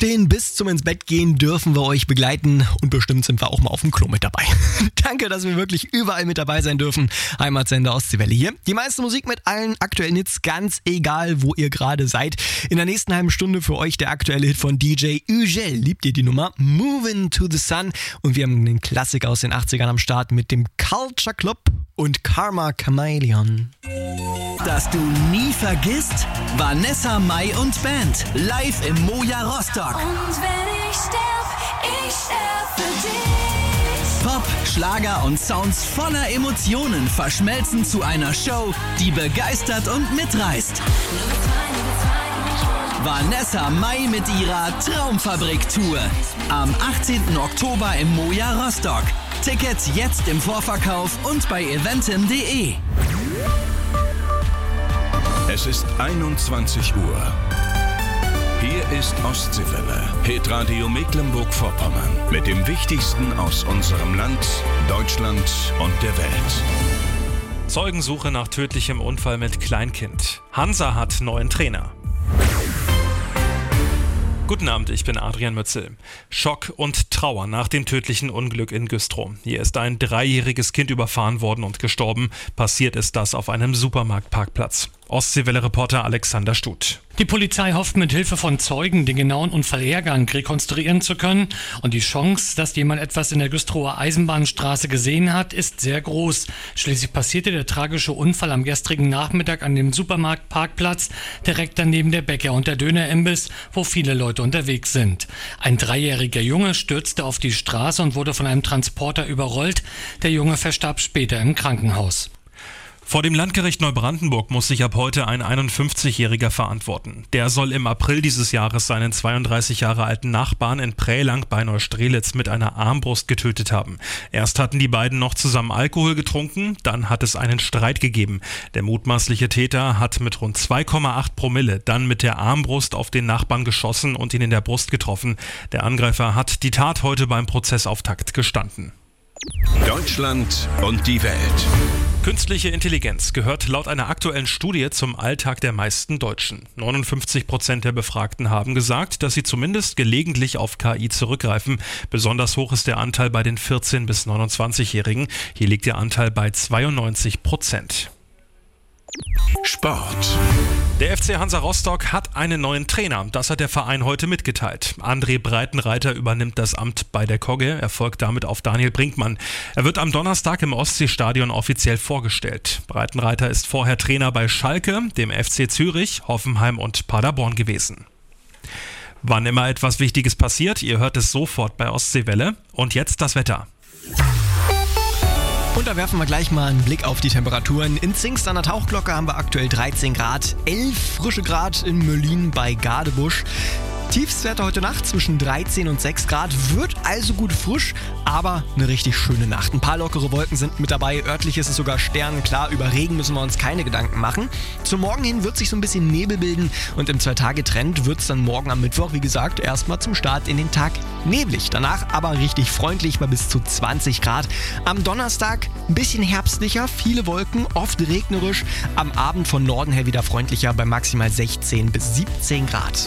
Aufstehen bis zum ins Bett gehen dürfen wir euch begleiten und bestimmt sind wir auch mal auf dem Klo mit dabei. Danke, dass wir wirklich überall mit dabei sein dürfen. Heimatsender Ostseewelle hier. Die meiste Musik mit allen aktuellen Hits, ganz egal, wo ihr gerade seid. In der nächsten halben Stunde für euch der aktuelle Hit von DJ Ugel. Liebt ihr die Nummer? Moving to the Sun. Und wir haben einen Klassiker aus den 80ern am Start mit dem Culture Club und Karma Chameleon. Dass du nie vergisst, Vanessa Mai und Band live im Moja Rostock. Und wenn ich sterb für dich. Pop, Schlager und Sounds voller Emotionen verschmelzen zu einer Show, die begeistert und mitreißt. Vanessa Mai mit ihrer Traumfabrik-Tour. Am 18. Oktober im Moja Rostock. Tickets jetzt im Vorverkauf und bei eventim.de. Es ist 21 Uhr. Hier ist Ostseewelle, Hitradio Mecklenburg-Vorpommern. Mit dem Wichtigsten aus unserem Land, Deutschland und der Welt. Zeugensuche nach tödlichem Unfall mit Kleinkind. Hansa hat neuen Trainer. Guten Abend, ich bin Adrian Mützel. Schock und Trauer nach dem tödlichen Unglück in Güstrow. Hier ist ein 3-jähriges Kind überfahren worden und gestorben. Passiert ist das auf einem Supermarktparkplatz. Ostseewelle-Reporter Alexander Stuth. Die Polizei hofft mit Hilfe von Zeugen den genauen Unfallhergang rekonstruieren zu können. Und die Chance, dass jemand etwas in der Güstrower Eisenbahnstraße gesehen hat, ist sehr groß. Schließlich passierte der tragische Unfall am gestrigen Nachmittag an dem Supermarktparkplatz, direkt daneben der Bäcker und der Dönerimbiss, wo viele Leute unterwegs sind. Ein 3-jähriger Junge stürzte auf die Straße und wurde von einem Transporter überrollt. Der Junge verstarb später im Krankenhaus. Vor dem Landgericht Neubrandenburg muss sich ab heute ein 51-Jähriger verantworten. Der soll im April dieses Jahres seinen 32 Jahre alten Nachbarn in Prälang bei Neustrelitz mit einer Armbrust getötet haben. Erst hatten die beiden noch zusammen Alkohol getrunken, dann hat es einen Streit gegeben. Der mutmaßliche Täter hat mit rund 2,8 Promille dann mit der Armbrust auf den Nachbarn geschossen und ihn in der Brust getroffen. Der Angreifer hat die Tat heute beim Prozessauftakt gestanden. Deutschland und die Welt. Künstliche Intelligenz gehört laut einer aktuellen Studie zum Alltag der meisten Deutschen. 59% der Befragten haben gesagt, dass sie zumindest gelegentlich auf KI zurückgreifen. Besonders hoch ist der Anteil bei den 14- bis 29-Jährigen. Hier liegt der Anteil bei 92%. Sport. Der FC Hansa Rostock hat einen neuen Trainer. Das hat der Verein heute mitgeteilt. André Breitenreiter übernimmt das Amt bei der Kogge. Er folgt damit auf Daniel Brinkmann. Er wird am Donnerstag im Ostseestadion offiziell vorgestellt. Breitenreiter ist vorher Trainer bei Schalke, dem FC Zürich, Hoffenheim und Paderborn gewesen. Wann immer etwas Wichtiges passiert, ihr hört es sofort bei Ostseewelle. Und jetzt das Wetter. Und da werfen wir gleich mal einen Blick auf die Temperaturen. In Zingst an der Tauchglocke haben wir aktuell 13 Grad, 11 frische Grad in Möllin bei Gadebusch. Tiefstwerte heute Nacht zwischen 13 und 6 Grad, wird also gut frisch, aber eine richtig schöne Nacht. Ein paar lockere Wolken sind mit dabei, örtlich ist es sogar sternenklar, über Regen müssen wir uns keine Gedanken machen. Zum Morgen hin wird sich so ein bisschen Nebel bilden und im 2-Tage-Trend wird es dann morgen am Mittwoch, wie gesagt, erstmal zum Start in den Tag neblig. Danach aber richtig freundlich bei bis zu 20 Grad. Am Donnerstag ein bisschen herbstlicher, viele Wolken, oft regnerisch. Am Abend von Norden her wieder freundlicher bei maximal 16 bis 17 Grad.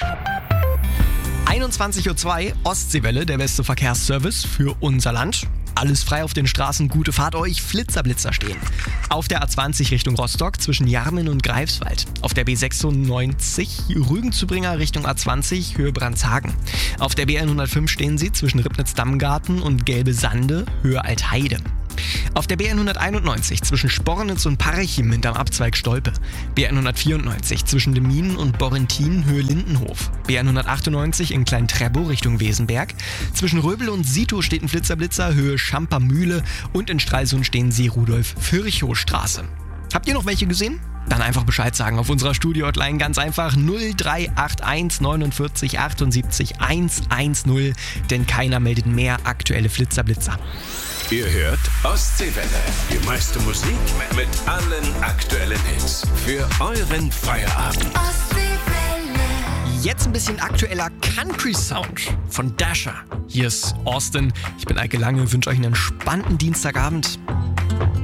21.02 Uhr, Ostseewelle, der beste Verkehrsservice für unser Land. Alles frei auf den Straßen, gute Fahrt euch, Flitzer stehen. Auf der A20 Richtung Rostock zwischen Jarmen und Greifswald. Auf der B96 Rügen-Zübringer Richtung A20 Höhe Brandshagen. Auf der B105 stehen sie zwischen Ribnitz-Dammgarten und Gelbe Sande Höhe Altheide. Auf der B191 zwischen Spornitz und Parchim hinterm Abzweig Stolpe. B194 zwischen Demmin und Borrentin Höhe Lindenhof. B198 in Klein-Treppow Richtung Wesenberg. Zwischen Röbel und Sito steht ein Flitzer Höhe Schampermühle und in Stralsund stehen sie Rudolf-Virchow-Straße. Habt ihr noch welche gesehen? Dann einfach Bescheid sagen auf unserer Studio-Hotline, ganz einfach 0381 49 78 110, denn keiner meldet mehr aktuelle Flitzer. Ihr hört Ostseewelle. Die meiste Musik mit allen aktuellen Hits. Für euren Feierabend. Ostseewelle. Jetzt ein bisschen aktueller Country-Sound von Dasher. Hier ist Austin. Ich bin Eike Lange, wünsche euch einen entspannten Dienstagabend.